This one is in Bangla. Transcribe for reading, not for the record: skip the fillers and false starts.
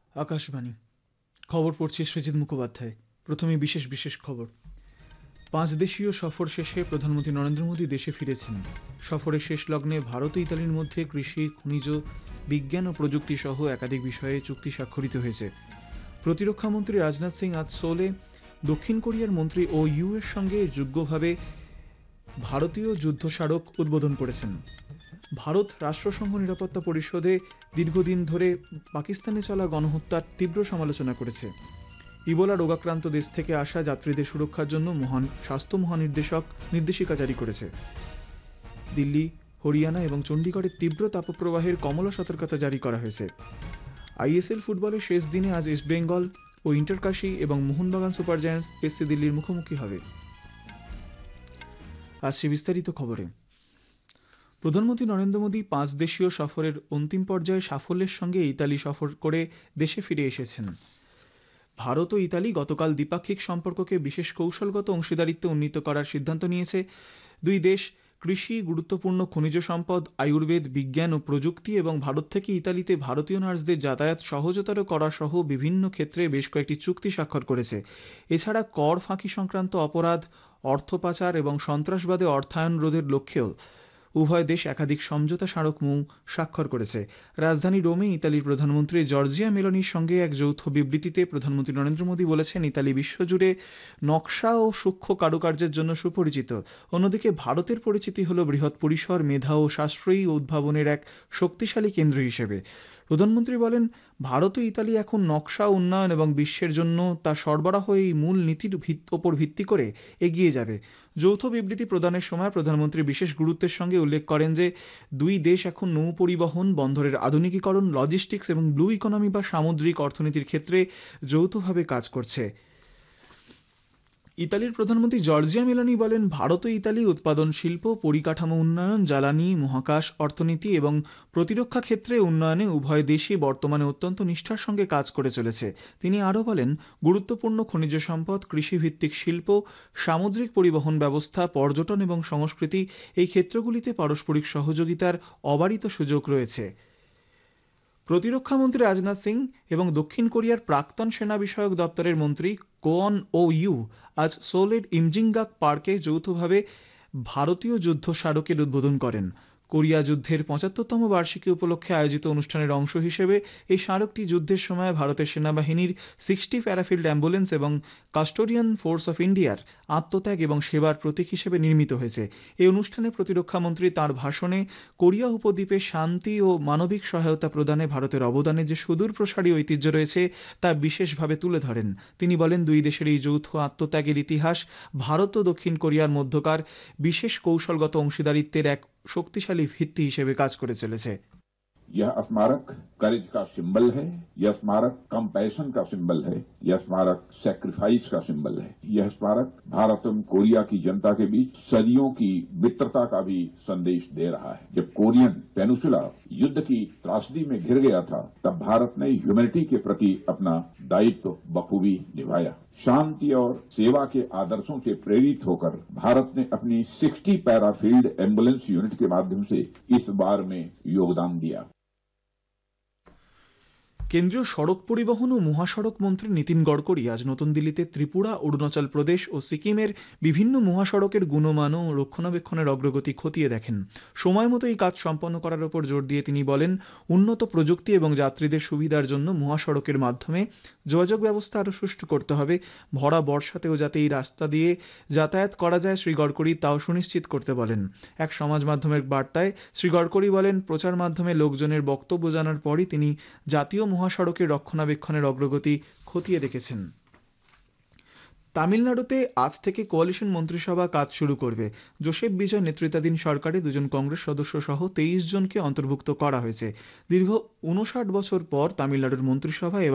আকাশবাণী খবর পড়ছে সৃজিত মুখোপাধ্যায়। প্রথমে বিশেষ বিশেষ খবর। 5 দেশীয় সফর শেষে প্রধানমন্ত্রী নরেন্দ্র মোদী দেশে ফিরেছেন। সফরের শেষ লগ্নে ভারত ও ইতালির মধ্যে কৃষি, খনিজ, বিজ্ঞান ও প্রযুক্তি সহ একাধিক বিষয়ে চুক্তি স্বাক্ষরিত হয়েছে। প্রতিরক্ষা মন্ত্রী রাজনাথ সিং আজ সোলে দক্ষিণ কোরিয়ার মন্ত্রী ও ইউ এর সঙ্গে যুগ্মভাবে ভারতীয় যুদ্ধ স্মারক উদ্বোধন করেছেন। ভারত রাষ্ট্রসংঘ নিরাপত্তা পরিষদে দীর্ঘদিন ধরে পাকিস্তানে চলা গণহত্যার তীব্র সমালোচনা করেছে। ইবোলা রোগাক্রান্ত দেশ থেকে আসা যাত্রীদের সুরক্ষার জন্য স্বাস্থ্য নির্দেশিকা জারি করেছে। দিল্লি, হরিয়ানা এবং চণ্ডীগড়ের তীব্র তাপপ্রবাহের কমলা সতর্কতা জারি করা হয়েছে। আইএসএল ফুটবলের শেষ দিনে আজ ইস্টবেঙ্গল ও ইন্টারকাশি এবং মোহনবাগান সুপার জায়ান্টস এসসি দিল্লির মুখোমুখি হবে। আসছে বিস্তারিত খবরে। প্রধানমন্ত্রী নরেন্দ্র মোদী 5 দেশীয় সফরের অন্তিম পর্যায়ে সাফল্যের সঙ্গে ইতালি সফর করে দেশে ফিরে এসেছেন। ভারত ও ইতালি গতকাল দ্বিপাক্ষিক সম্পর্ককে বিশেষ কৌশলগত অংশীদারিত্বে উন্নীত করার সিদ্ধান্ত নিয়েছে। দুই দেশ কৃষি, গুরুত্বপূর্ণ খনিজ সম্পদ, আয়ুর্বেদ, বিজ্ঞান ও প্রযুক্তি এবং ভারত থেকে ইতালিতে ভারতীয় নার্সদের যাতায়াত সহজতর করা সহ বিভিন্ন ক্ষেত্রে বেশ কয়েকটি চুক্তি স্বাক্ষর করেছে। এছাড়া কর ফাঁকি সংক্রান্ত অপরাধ, অর্থ পাচার এবং সন্ত্রাসবাদে অর্থায়ন রোধের লক্ষ্যেও উভয় দেশ একাধিক সমঝোতা স্মারক স্বাক্ষর করেছে। রাজধানী রোমে ইতালির প্রধানমন্ত্রী জর্জিয়া মেলোনির সঙ্গে এক যৌথ বিবৃতিতে প্রধানমন্ত্রী নরেন্দ্র মোদী বলেছেন, ইতালি বিশ্বজুড়ে নকশা ও সূক্ষ্ম কারুকার্যের জন্য সুপরিচিত। অন্যদিকে ভারতের পরিচিতি হল বৃহৎ পরিসর, মেধা ও সাশ্রয়ী উদ্ভাবনের এক শক্তিশালী কেন্দ্র হিসেবে। প্রধানমন্ত্রী বলেন, ভারত ও ইতালি এখন নকশা উন্নয়ন এবং বিশ্বের জন্য তা সরবরাহ এই মূল নীতির ওপর ভিত্তি করে এগিয়ে যাবে। যৌথ বিবৃতি প্রদানের সময় প্রধানমন্ত্রী বিশেষ গুরুত্বের সঙ্গে উল্লেখ করেন যে দুই দেশ এখন নৌ পরিবহন, বন্দরের আধুনিকীকরণ, লজিস্টিক্স এবং ব্লু ইকোনমি বা সামুদ্রিক অর্থনীতির ক্ষেত্রে যৌথভাবে কাজ করছে। ইতালির প্রধানমন্ত্রী জর্জিয়া মেলোনি বলেন, ভারত ও ইতালি উৎপাদন শিল্প, পরিকাঠামো উন্নয়ন, জ্বালানি, মহাকাশ, অর্থনীতি এবং প্রতিরক্ষা ক্ষেত্রে উন্নয়নে উভয় দেশই বর্তমানে অত্যন্ত নিষ্ঠার সঙ্গে কাজ করে চলেছে। তিনি আরও বলেন, গুরুত্বপূর্ণ খনিজ সম্পদ, কৃষিভিত্তিক শিল্প, সামুদ্রিক পরিবহন ব্যবস্থা, পর্যটন এবং সংস্কৃতি এই ক্ষেত্রগুলিতে পারস্পরিক সহযোগিতার অবারিত সুযোগ রয়েছে। প্রতিরক্ষা মন্ত্রী রাজনাথ সিং এবং দক্ষিণ কোরিয়ার প্রাক্তন সেনা বিষয়ক দপ্তরের মন্ত্রী কোয়ন ও ইউ আজ সোলের ইমজিংগাক পার্কে যৌথভাবে ভারতীয় যুদ্ধ স্মারকের উদ্বোধন করেন। কোরিয়া যুদ্ধের 75তম বার্ষিকী উপলক্ষে আয়োজিত অনুষ্ঠানের অংশ হিসেবে এই স্মারকটি যুদ্ধের সময় ভারতের সেনাবাহিনীর 60 প্যারাফিল্ড অ্যাম্বুলেন্স এবং কাস্টোডিয়ান ফোর্স অফ ইন্ডিয়ার আত্মত্যাগ এবং সেবার প্রতীক হিসেবে নির্মিত হয়েছে। এই অনুষ্ঠানে প্রতিরক্ষা মন্ত্রী তাঁর ভাষণে কোরিয়া উপদ্বীপে শান্তি ও মানবিক সহায়তা প্রদানে ভারতের অবদানের যে সুদূর প্রসারী ঐতিহ্য রয়েছে তা বিশেষভাবে তুলে ধরেন। তিনি বলেন, দুই দেশের এই যৌথ আত্মত্যাগের ইতিহাস ভারত ও দক্ষিণ কোরিয়ার মধ্যকার বিশেষ কৌশলগত অংশীদারিত্বের এক শক্তিশালী ভিত্তি হিসেবে কাজ করে চলেছে। यह स्मारक करेज का सिंबल है, यह स्मारक कंपैशन का सिंबल है, यह स्मारक सैक्रिफाइस का सिंबल है। यह स्मारक भारत एवं कोरिया की जनता के बीच सदियों की मित्रता का भी संदेश दे रहा है। जब कोरियन पेनिनसुला युद्ध की त्रासदी में घिर गया था, तब भारत ने ह्यूमैनिटी के प्रति अपना दायित्व बखूबी निभाया। शांति और सेवा के आदर्शों से प्रेरित होकर भारत ने अपनी 60 पैराफील्ड एम्बुलेंस यूनिट के माध्यम से इस बार में योगदान दिया। কেন্দ্রীয় সড়ক পরিবহন ও মহাসড়ক মন্ত্রী নীতিন গডকরি আজ নতুন দিল্লিতে ত্রিপুরা, অরুণাচল প্রদেশ ও সিকিমের বিভিন্ন মহাসড়কের গুণমান ও রক্ষণাবেক্ষণের অগ্রগতি খতিয়ে দেখেন। সময় মতো এই কাজ সম্পন্ন করার উপর জোর দিয়ে তিনি বলেন, উন্নত প্রযুক্তি এবং যাত্রীদের সুবিধার জন্য মহাসড়কের মাধ্যমে যোগাযোগ ব্যবস্থা আরও সুষ্ঠু করতে হবে। ভরা বর্ষাতেও যাতে এই রাস্তা দিয়ে যাতায়াত করা যায় শ্রী গডকরি তাও সুনিশ্চিত করতে বলেন। এক সমাজ মাধ্যমের বার্তায় শ্রী গডকরি বলেন, প্রচার মাধ্যমে লোকজনের বক্তব্য জানার পরই তিনি জাতীয় মহাসড়কের রক্ষণাবেক্ষণের অগ্রগতি খতিয়ে দেখেছেন। তামিলনাড়ুতে আজ থেকে কোয়ালিশন মন্ত্রিসভা কাজ শুরু করবে। জোসেফ বিজয় নেতৃত্বাধীন সরকারে 2 জন কংগ্রেস সদস্য সহ 23 জনকে অন্তর্ভুক্ত করা হয়েছে। দীর্ঘ 59 বছর পর তামিলনাড়ুর মন্ত্রিসভা